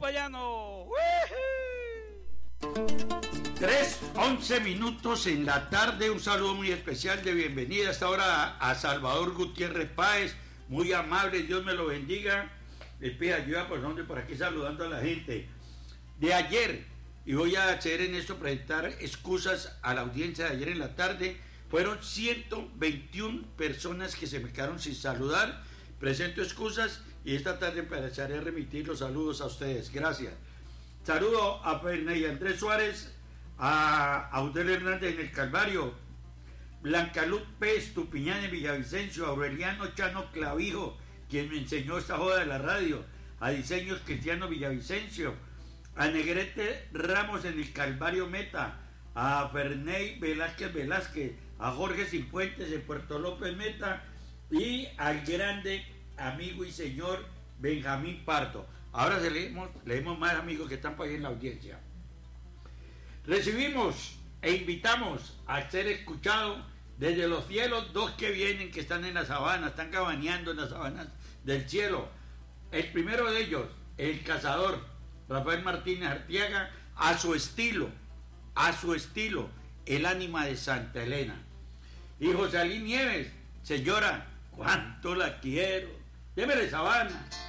Payano. 3:11 minutos en la tarde. Un saludo muy especial de bienvenida hasta ahora a Salvador Gutiérrez Páez, muy amable, Dios me lo bendiga. Les pido ayuda por donde por aquí saludando a la gente de ayer, y voy a hacer en esto presentar excusas a la audiencia de ayer en la tarde. Fueron 121 personas que se me quedaron sin saludar. Presento excusas y esta tarde empezaré a remitir los saludos a ustedes. Gracias. Saludo a Ferney Andrés Suárez, a Audel Hernández en el Calvario, Blancaluz P. Estupiñán en Villavicencio, a Aureliano Chano Clavijo, quien me enseñó esta joda de la radio, a Diseños Cristiano Villavicencio, a Negrete Ramos en el Calvario Meta, a Ferney Velázquez, a Jorge Cifuentes en Puerto López Meta y al grande amigo y señor Benjamín Pardo. Ahora leemos más amigos que están por ahí en la audiencia. Recibimos e invitamos a ser escuchados desde los cielos dos que vienen, que están en la sabana, están cabaneando en las sabanas del cielo. El primero de ellos, el cazador Rafael Martínez Artiaga, a su estilo, el ánima de Santa Elena. Y José Ali Nieves, señora, cuánto la quiero, démele sabana.